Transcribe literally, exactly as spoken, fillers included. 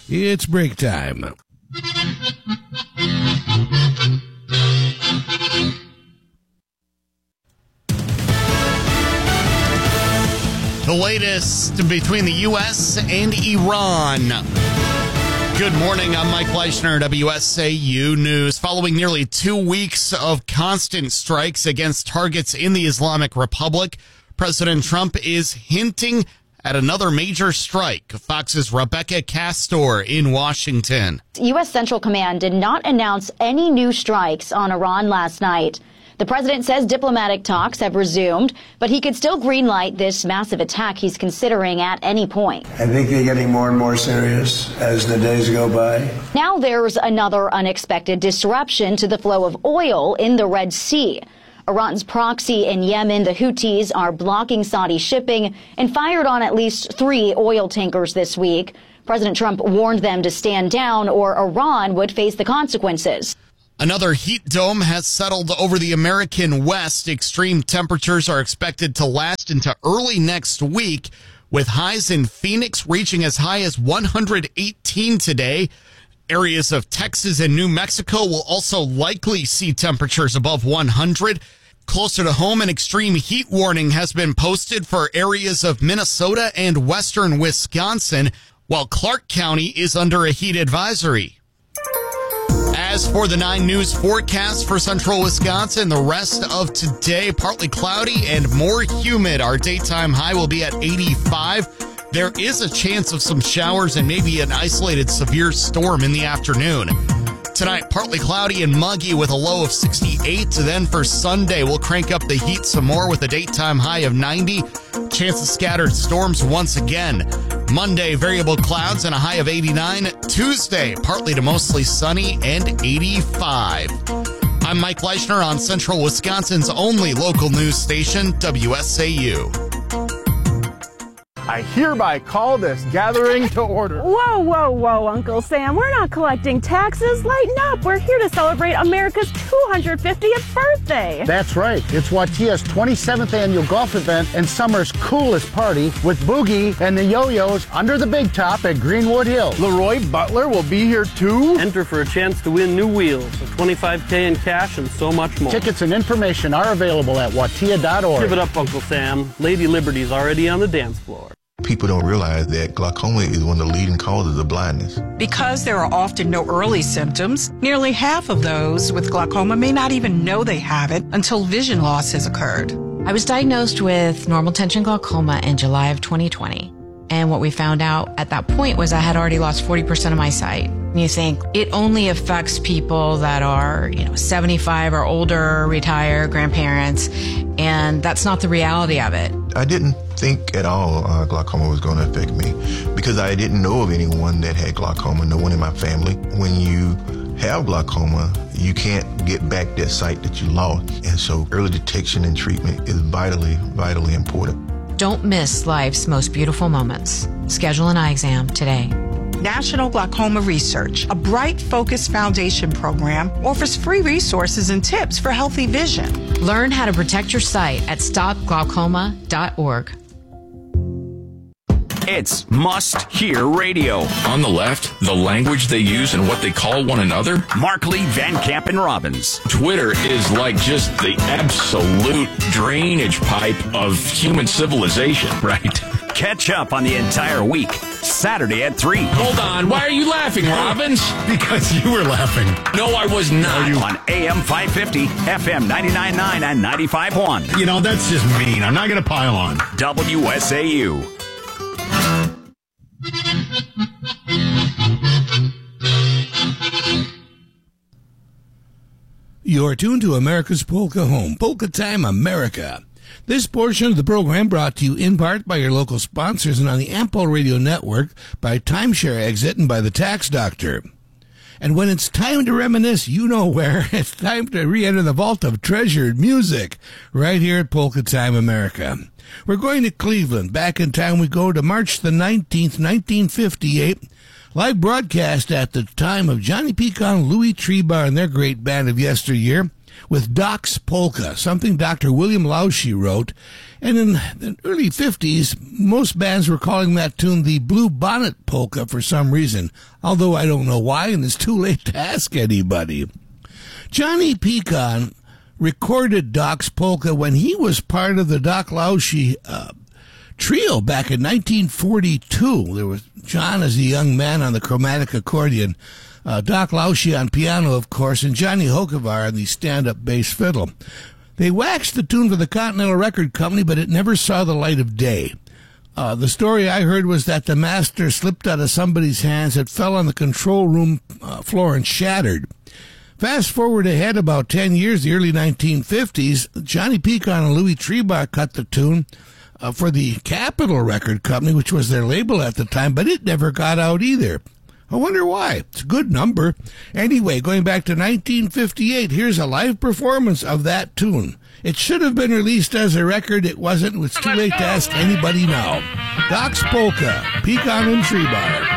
It's break time. The latest between the U S and Iran. Good morning, I'm Mike Fleischner, W S A U News. Following nearly two weeks of constant strikes against targets in the Islamic Republic, President Trump is hinting at another major strike. Fox's Rebecca Castor in Washington. U S Central Command did not announce any new strikes on Iran last night. The president says diplomatic talks have resumed, but he could still greenlight this massive attack he's considering at any point. I think they're getting more and more serious as the days go by. Now there's another unexpected disruption to the flow of oil in the Red Sea. Iran's proxy in Yemen, the Houthis, are blocking Saudi shipping and fired on at least three oil tankers this week. President Trump warned them to stand down or Iran would face the consequences. Another heat dome has settled over the American West. Extreme temperatures are expected to last into early next week, with highs in Phoenix reaching as high as one hundred eighteen today. Areas of Texas and New Mexico will also likely see temperatures above one hundred. Closer to home, an extreme heat warning has been posted for areas of Minnesota and western Wisconsin, while Clark County is under a heat advisory. As for the nine News forecast for central Wisconsin, the rest of today, partly cloudy and more humid. Our daytime high will be at eighty-five. There is a chance of some showers and maybe an isolated severe storm in the afternoon. Tonight, partly cloudy and muggy with a low of sixty-eight. Then for Sunday, we'll crank up the heat some more with a daytime high of ninety. Chance of scattered storms once again. Monday, variable clouds and a high of eighty-nine. Tuesday, partly to mostly sunny and eighty-five. I'm Mike Fleischner on Central Wisconsin's only local news station, W S A U. I hereby call this gathering to order. Whoa, whoa, whoa, Uncle Sam. We're not collecting taxes. Lighten up. We're here to celebrate America's two hundred fiftieth birthday. That's right. It's Watia's twenty-seventh annual golf event and summer's coolest party with Boogie and the Yo-Yos under the big top at Greenwood Hills. Leroy Butler will be here too. Enter for a chance to win new wheels, a twenty-five K in cash, and so much more. Tickets and information are available at watia dot org. Give it up, Uncle Sam. Lady Liberty's already on the dance floor. People don't realize that glaucoma is one of the leading causes of blindness. Because there are often no early symptoms, nearly half of those with glaucoma may not even know they have it until vision loss has occurred. I was diagnosed with normal tension glaucoma in July of twenty twenty. And what we found out at that point was I had already lost forty percent of my sight. You think it only affects people that are, you know, seventy-five or older, retired, grandparents, and that's not the reality of it. I didn't think at all uh, glaucoma was going to affect me because I didn't know of anyone that had glaucoma, no one in my family. When you have glaucoma, you can't get back that sight that you lost. And so early detection and treatment is vitally, vitally important. Don't miss life's most beautiful moments. Schedule an eye exam today. National Glaucoma Research, a Bright Focus Foundation program, offers free resources and tips for healthy vision. Learn how to protect your sight at stop glaucoma dot org. It's must-hear radio. On the left, the language they use and what they call one another. Markley, Van Camp, and Robbins. Twitter is like just the absolute drainage pipe of human civilization, right? Catch up on the entire week. Saturday at three. Hold on. Why are you laughing, Robbins? Because you were laughing. No, I was not. On A M five fifty, F M ninety-nine point nine, and ninety-five point one. You know, that's just mean. I'm not going to pile on. W S A U. You're tuned to America's Polka Home, Polka Time America. This portion of the program brought to you in part by your local sponsors and on the Ample Radio Network by Timeshare Exit and by the Tax Doctor. And when it's time to reminisce, you know where. It's time to re-enter the vault of treasured music right here at Polka Time America. We're going to Cleveland. Back in time we go to March the nineteenth, nineteen fifty-eight. Live broadcast at the time of Johnny Pecan, Louis Treba, and their great band of yesteryear. with Doc's Polka, something Doctor William Lauschy wrote. And in the early fifties, most bands were calling that tune the Blue Bonnet Polka for some reason, although I don't know why, and it's too late to ask anybody. Johnny Pecon recorded Doc's Polka when he was part of the Doc Lauschy uh, trio back in nineteen forty-two. There was John as a young man on the chromatic accordion, uh, Doc Lauschy on piano, of course, and Johnny Hokevar on the stand-up bass fiddle. They waxed the tune for the Continental Record Company, but it never saw the light of day. Uh, the story I heard was that the master slipped out of somebody's hands, it fell on the control room uh, floor and shattered. Fast forward ahead about ten years, the early nineteen fifties, Johnny Pecon and Louis Trebar cut the tune uh, for the Capitol Record Company, which was their label at the time, but it never got out either. I wonder why. It's a good number. Anyway, going back to nineteen fifty-eight, here's a live performance of that tune. It should have been released as a record. It wasn't. It's too late to ask anybody now. Doc's Polka, Pecon and Trebar.